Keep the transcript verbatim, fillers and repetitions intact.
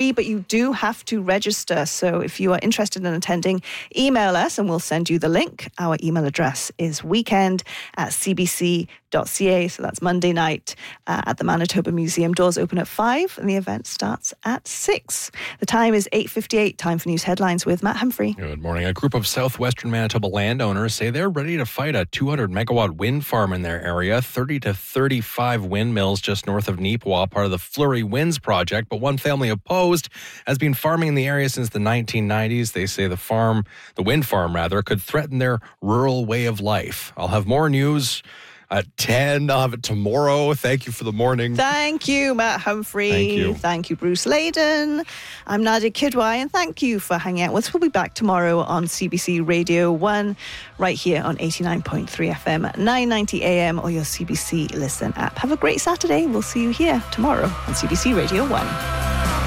free, but you do have to register. So if you are interested in attending, email us and we'll send you the link. Our email address is weekend at c b c dot c a. So that's Monday night uh, at the Manitoba Museum. Doors open at five and the event starts at six. The time is eight fifty-eight. Time for news headlines with Matt Humphrey. Good morning. A group of southwestern Manitoba landowners say they're ready to fight a two hundred megawatt wind farm in their area. thirty to thirty-five windmills just north of Neepawa, part of the Flurry Winds project. But one family opposed has been farming in the area since the nineteen nineties. They say the farm, the wind farm rather, could threaten their rural way of life. I'll have more news at ten. I'll have it tomorrow. Thank you for the morning. Thank you, Matt Humphrey. Thank you. Thank you, Bruce Layden. I'm Nadia Kidwai, and thank you for hanging out with us. We'll be back tomorrow on C B C Radio one, right here on eighty-nine point three F M at nine ninety A M or your C B C Listen app. Have a great Saturday. We'll see you here tomorrow on C B C Radio one.